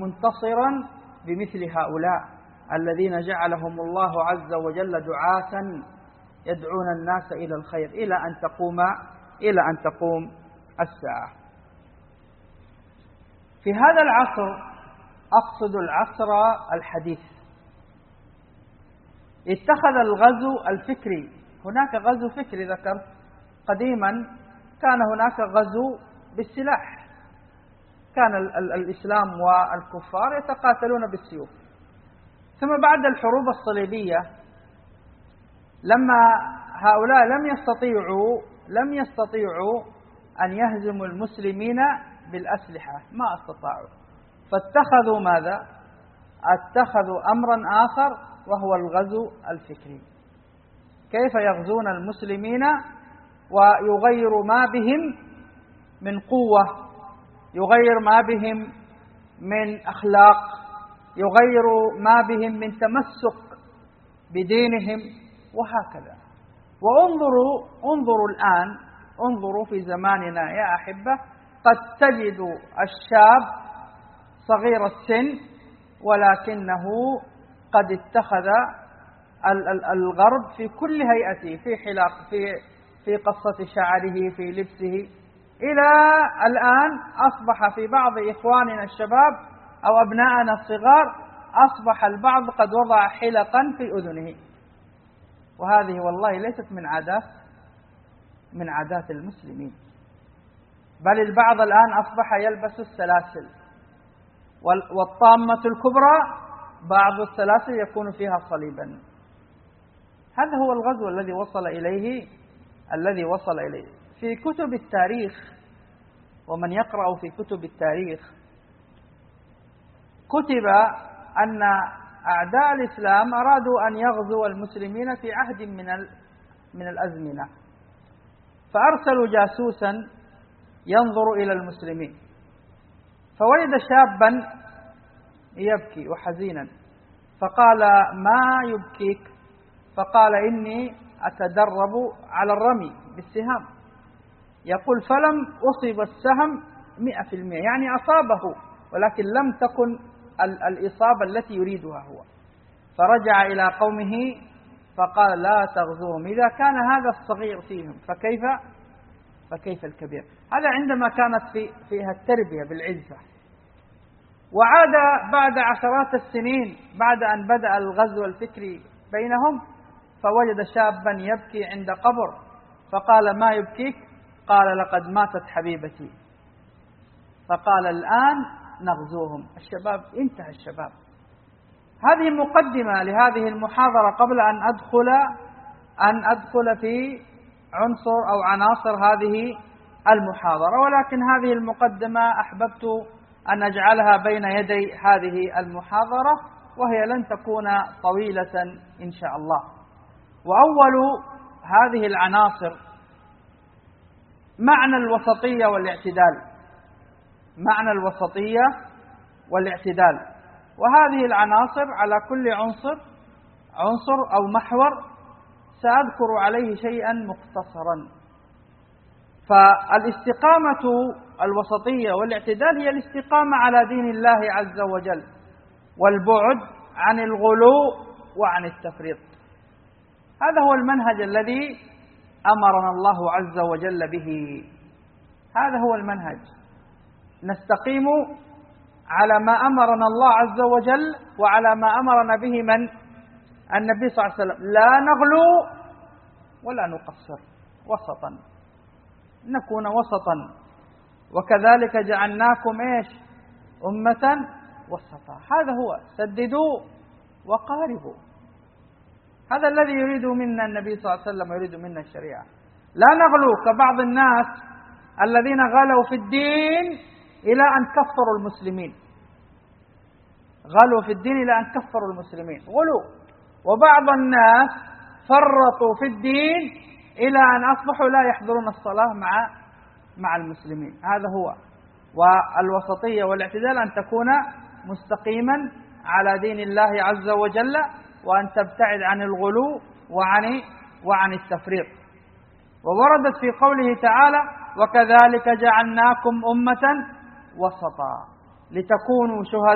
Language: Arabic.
منتصرا بمثل هؤلاء الذين جعلهم الله عز وجل دعاة يدعون الناس إلى الخير إلى أن تقوم الساعة. في هذا العصر، أقصد العصر الحديث، اتخذ الغزو الفكري، هناك غزو فكري ذكرت، قديما كان هناك غزو بالسلاح، كان الإسلام والكفار يتقاتلون بالسيوف. ثم بعد الحروب الصليبية لما هؤلاء لم يستطيعوا أن يهزموا المسلمين بالأسلحة، ما استطاعوا، فاتخذوا ماذا؟ اتخذوا أمرا آخر وهو الغزو الفكري. كيف يغزون المسلمين ويغير ما بهم من قوة، يغير ما بهم من أخلاق، يغير ما بهم من تمسك بدينهم وهكذا. وانظروا الآن، انظروا في زماننا يا أحبة، قد تجد الشاب صغير السن ولكنه قد اتخذ الغرب في كل هيئته، في حلاق، في قصة شعره، في لبسه، إلى الآن أصبح في بعض إخواننا الشباب أو أبنائنا الصغار أصبح البعض قد وضع حلقا في أذنه، وهذه والله ليست من عادات المسلمين، بل البعض الآن أصبح يلبس السلاسل، والطامة الكبرى بعض السلاسل يكون فيها صليبا. هذا هو الغزو الذي وصل إليه. في كتب التاريخ، ومن يقرأ في كتب التاريخ، كتب أن أعداء الإسلام أرادوا أن يغزوا المسلمين في عهد من الأزمنة، فأرسلوا جاسوسا ينظر إلى المسلمين، فوجد شابا يبكي وحزينا، فقال: ما يبكيك؟ فقال: إني أتدرب على الرمي بالسهام. يقول: فلم أصب السهم 100%، يعني أصابه ولكن لم تكن الإصابة التي يريدها هو. فرجع إلى قومه فقال: لا تغزوهم، إذا كان هذا الصغير فيهم فكيف الكبير؟ هذا عندما كانت فيها التربية بالعزة. وعاد بعد عشرات السنين بعد أن بدأ الغزو الفكري بينهم، فوجد شابا يبكي عند قبر، فقال: ما يبكيك؟ قال: لقد ماتت حبيبتي. فقال: الآن نغزوهم. الشباب انتهى الشباب. هذه مقدمة لهذه المحاضرة قبل أن أدخل في عنصر أو عناصر هذه المحاضرة، ولكن هذه المقدمة أحببت أن أجعلها بين يدي هذه المحاضرة، وهي لن تكون طويلة إن شاء الله. وأول هذه العناصر معنى الوسطية والاعتدال، وهذه العناصر على كل عنصر أو محور سأذكر عليه شيئا مختصرا. فالاستقامة الوسطية والاعتدال هي الاستقامة على دين الله عز وجل، والبعد عن الغلو وعن التفريط. هذا هو المنهج الذي أمرنا الله عز وجل به، هذا هو المنهج. نستقيم على ما أمرنا الله عز وجل وعلى ما أمرنا به النبي صلى الله عليه وسلم، لا نغلو ولا نقصر، وسطا، نكون وسطا. وكذلك جعلناكم أمة وسطا. هذا هو، سددوا وقاربوا. هذا الذي يريد منا النبي صلى الله عليه وسلم ويريد منا الشريعة. لا نغلو كبعض الناس الذين غلوا في الدين إلى أن كفروا المسلمين، غلوا في الدين إلى أن كفروا المسلمين، غلوا. وبعض الناس فرطوا في الدين إلى أن أصبحوا لا يحضرون الصلاة مع المسلمين. هذا هو. والوسطية والاعتدال أن تكون مستقيما على دين الله عز وجل، وأن تبتعد عن الغلو وعن التفريط. ووردت في قوله تعالى: وكذلك جعلناكم أمة وسطا لتكونوا شهداء